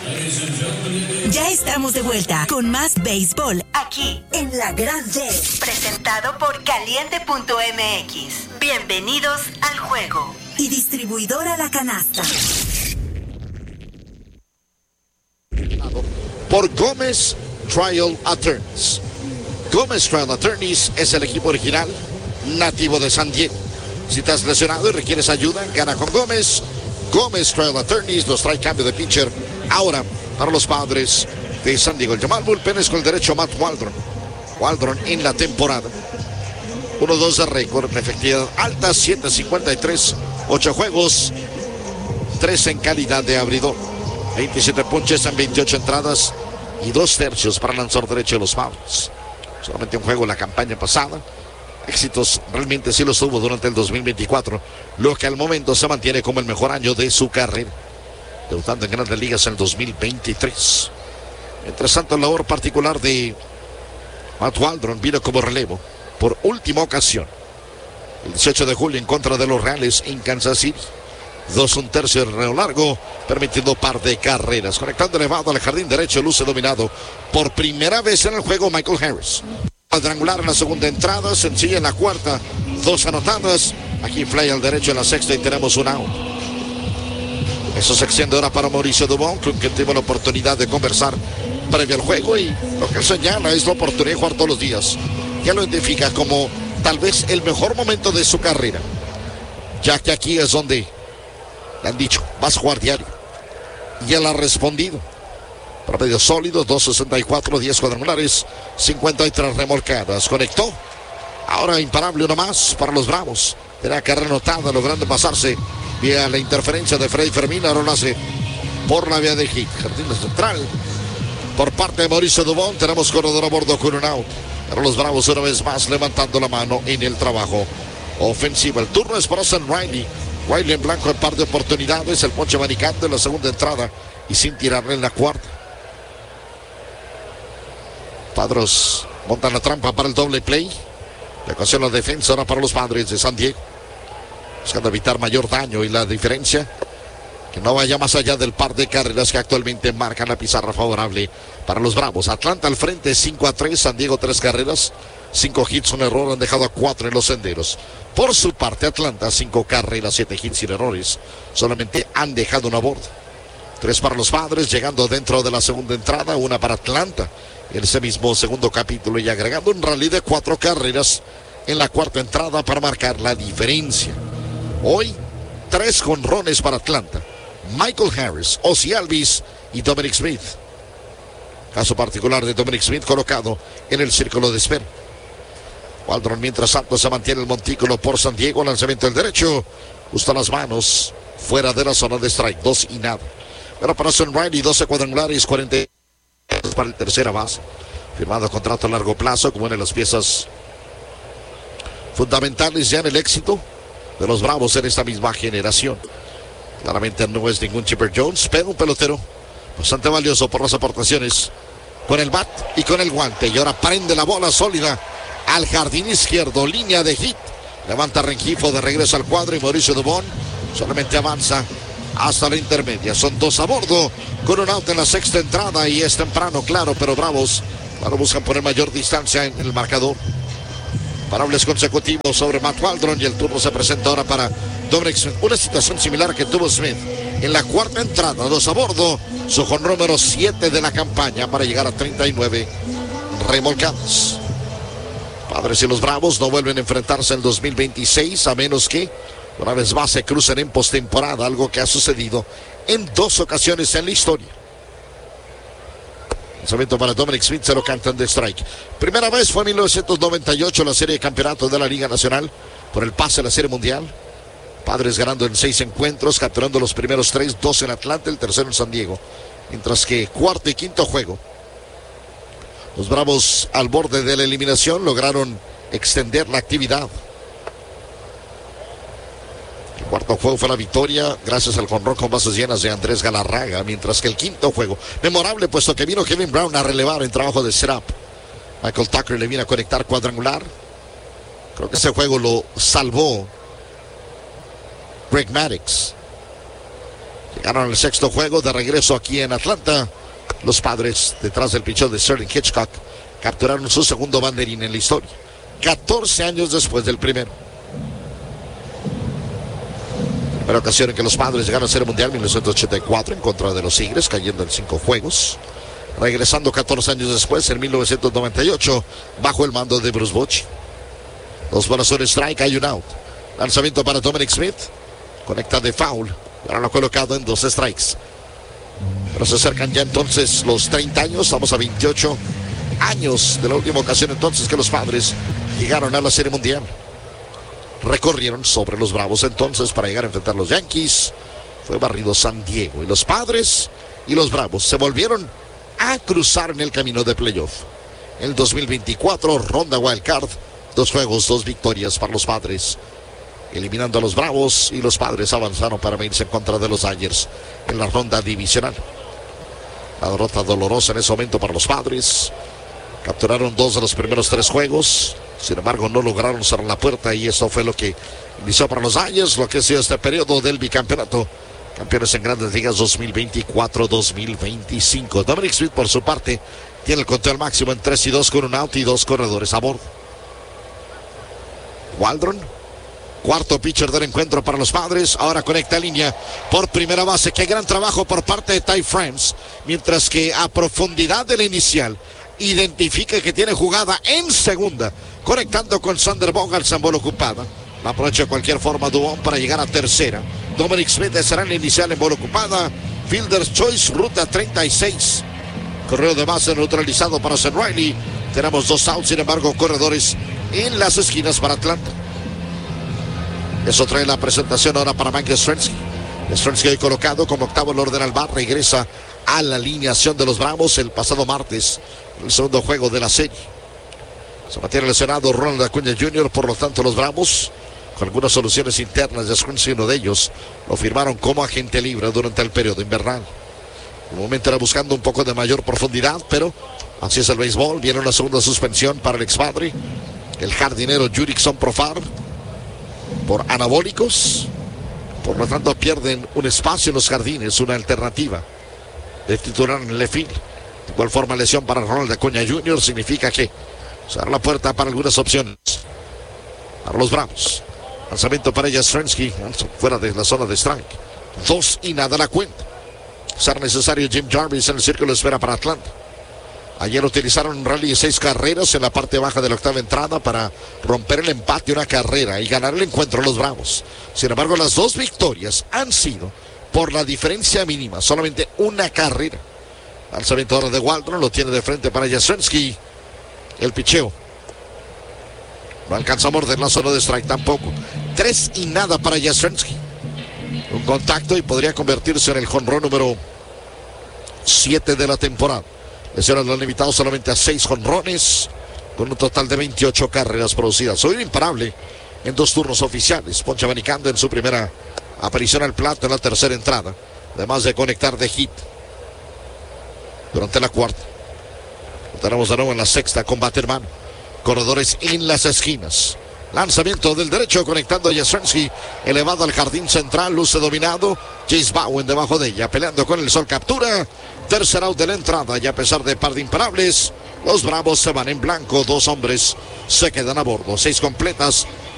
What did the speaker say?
Ya estamos de vuelta con más béisbol aquí en La Gran Red. Presentado por Caliente.mx. Bienvenidos al juego. Y distribuidora La Canasta. Por Gómez Trial Attorneys. Gómez Trial Attorneys es el equipo original nativo de San Diego. Si estás lesionado y requieres ayuda, gana con Gómez. Gómez Trial Attorneys nos trae cambio de pitcher ahora para los Padres de San Diego. El Jamal Bullpen es con el derecho Matt Waldron. Waldron en la temporada. 1-2 de récord, efectividad alta, 7.53, 8 juegos, 3 en calidad de abridor. 27 ponches en 28 entradas y 2 tercios para el lanzador derecho de los Padres. Solamente un juego la campaña pasada. Éxitos realmente sí los tuvo durante el 2024, lo que al momento se mantiene como el mejor año de su carrera, debutando en Grandes Ligas en el 2023. Mientras tanto, la labor particular de Matt Waldron vino como relevo por última ocasión el 18 de julio en contra de los Reales en Kansas City. 2 1/3 de reloj largo, permitiendo par de carreras. Conectando elevado al jardín derecho, luce dominado por primera vez en el juego Michael Harris. Cuadrangular en la segunda entrada, sencilla en la cuarta, 2 anotadas. Aquí fly al derecho en la sexta y tenemos un out. Eso se extiende ahora para Mauricio Dubón, con quien tuvo la oportunidad de conversar previo al juego, y lo que señala es la oportunidad de jugar todos los días. Ya lo identifica como tal vez el mejor momento de su carrera, ya que aquí es donde le han dicho, vas a jugar diario. Y él ha respondido. Promedio sólido, 2.64, 10 cuadrangulares, 53 remolcadas. Conectó. Ahora imparable uno más para los Bravos. Era carrera anotada, logrando pasarse vía la interferencia de Freddy Fermín. Ahora lo hace por la vía de hit. Jardín central. Por parte de Mauricio Dubón, tenemos corredor a bordo con un out. Pero los Bravos una vez más levantando la mano en el trabajo ofensivo. El turno es para Sam Riley. Riley en blanco en par de oportunidades. El ponche manicando en la segunda entrada y sin tirarle en la cuarta. Padres montan la trampa para el doble play. Le ocasiona la defensa ahora para los Padres de San Diego, buscando evitar mayor daño y la diferencia que no vaya más allá del par de carreras que actualmente marcan la pizarra favorable para los Bravos. Atlanta al frente 5-3, San Diego 3 carreras, 5 hits, un error, han dejado a 4 en los senderos. Por su parte Atlanta 5 carreras, 7 hits sin errores, solamente han dejado una borda. 3 para los Padres, llegando dentro de la segunda entrada, 1 para Atlanta en ese mismo segundo capítulo, y agregando un rally de 4 carreras en la cuarta entrada para marcar la diferencia. Hoy 3 jonrones para Atlanta: Michael Harris, Ozzie Albies y Dominic Smith. Caso particular de Dominic Smith, colocado en el círculo de espera. Waldron mientras tanto se mantiene el montículo por San Diego. Lanzamiento del derecho, justo a las manos, fuera de la zona de strike, 2 y nada. Pero para Sam Riley, 12 cuadrangulares, 40 para el tercera base. Firmado contrato a largo plazo, como una de las piezas fundamentales ya en el éxito de los Bravos en esta misma generación. Claramente no es ningún Chipper Jones, pero un pelotero bastante valioso por las aportaciones con el bat y con el guante. Y ahora prende la bola sólida al jardín izquierdo, línea de hit. Levanta Rengifo de regreso al cuadro y Mauricio Dubón solamente avanza hasta la intermedia. Son 2 a bordo con un out en la sexta entrada, y es temprano, claro, pero Bravos ahora buscan poner mayor distancia en el marcador. Parables consecutivos sobre Matt Waldron, y el turno se presenta ahora para Dominic Smith. Una situación similar que tuvo Smith en la cuarta entrada, 2 a bordo, su jonrón número 7 de la campaña para llegar a 39 remolcadas. Padres y los Bravos no vuelven a enfrentarse en 2026, a menos que una vez más se crucen en postemporada, algo que ha sucedido en 2 ocasiones en la historia. Lanzamiento para Dominic Smith, se lo cantan de strike. Primera vez fue en 1998, la serie de campeonatos de la Liga Nacional por el pase a la Serie Mundial. Padres ganando en 6 encuentros, capturando los primeros 3, 2 en Atlanta, el tercero en San Diego. Mientras que cuarto y quinto juego, los Bravos al borde de la eliminación lograron extender la actividad. El cuarto juego fue la victoria gracias al jonrón con bases llenas de Andrés Galarraga, mientras que el quinto juego, memorable puesto que vino Kevin Brown a relevar en trabajo de setup. Michael Tucker le vino a conectar cuadrangular. Creo que ese juego lo salvó Greg Maddux, Ganaron el sexto juego de regreso aquí en Atlanta. Los Padres, detrás del pichón de Sterling Hitchcock, capturaron su segundo banderín en la historia. 14 años después del primero. Primera ocasión en que los Padres llegaron a Serie Mundial, 1984, en contra de los Eagles, cayendo en 5 juegos. Regresando 14 años después, en 1998, bajo el mando de Bruce Bochy. 2 bolas, un strike, hay un out. Lanzamiento para Dominic Smith. Conecta de foul. Ahora lo ha colocado en 2 strikes. Pero se acercan ya entonces los 30 años. Estamos a 28 años de la última ocasión entonces que los Padres llegaron a la Serie Mundial. Recorrieron sobre los Bravos entonces para llegar a enfrentar a los Yankees. Fue barrido San Diego. Y los Padres y los Bravos se volvieron a cruzar en el camino de playoff. El 2024, ronda wildcard. 2 juegos, 2 victorias para los Padres, eliminando a los Bravos, y los Padres avanzaron para medirse en contra de los Dodgers en la ronda divisional. La derrota dolorosa en ese momento para los Padres. Capturaron 2 de los primeros 3 juegos. Sin embargo, no lograron cerrar la puerta, y eso fue lo que inició para los Dodgers lo que ha sido este periodo del bicampeonato. Campeones en Grandes Ligas 2024-2025. Dominic Smith, por su parte, tiene el conteo al máximo en 3-2 con un out y 2 corredores a bordo. Waldron, cuarto pitcher del encuentro para los Padres. Ahora conecta línea por primera base. Qué gran trabajo por parte de Ty France. Mientras que a profundidad de la inicial identifica que tiene jugada en segunda, conectando con Sander Bogaerts en bola ocupada. La aprovecha de cualquier forma Dubón para llegar a tercera. Dominic Smith será en la inicial en bola ocupada. Fielder's Choice, ruta 36. Correo de base neutralizado para Zen Riley. Tenemos 2 outs, sin embargo, corredores en las esquinas para Atlanta. Eso trae la presentación ahora para Mike Yastrzemski. Yastrzemski hoy colocado como octavo en el orden al bar. Regresa a la alineación de los Bravos el pasado martes, el segundo juego de la serie. Se mantiene lesionado Ronald Acuña Jr., por lo tanto los Bravos, con algunas soluciones internas, Yastrzemski, uno de ellos, lo firmaron como agente libre durante el periodo invernal. En un momento era buscando un poco de mayor profundidad, pero así es el béisbol. Viene una segunda suspensión para el expadre, el jardinero Jurickson Profar, por anabólicos. Por lo tanto pierden un espacio en los jardines, una alternativa de titular en el left field. De igual forma, lesión para Ronald Acuña Jr. significa que se abre la puerta para algunas opciones para los Bravos. Lanzamiento para Yastrzemski, fuera de la zona de strike. 2-0 la cuenta. Será necesario Jim Jarvis en el círculo de espera para Atlanta. Ayer utilizaron un rally de 6 carreras en la parte baja de la octava entrada para romper el empate, una carrera, y ganar el encuentro a los Bravos. Sin embargo, las 2 victorias han sido por la diferencia mínima, solamente una carrera. Lanzamiento ahora de Waldron, lo tiene de frente para Yastrzemski. El picheo no alcanza a morder la zona de strike tampoco. 3-0 para Yastrzemski. Un contacto y podría convertirse en el jonrón número 7 de la temporada. Lesiones lo han limitado solamente a 6 jonrones, con un total de 28 carreras producidas. Hoy imparable en 2 turnos oficiales. Ponche abanicando en su primera aparición al plato en la tercera entrada, además de conectar de hit durante la cuarta. Lo tenemos de nuevo en la sexta, combate hermano. Corredores en las esquinas. Lanzamiento del derecho conectando a Yastrzemski, elevado al jardín central, luce dominado. Chase Bowen debajo de ella, peleando con el sol, captura. Tercer out de la entrada, y a pesar de par de imparables, los Bravos se van en blanco. 2 hombres se quedan a bordo. 6 completas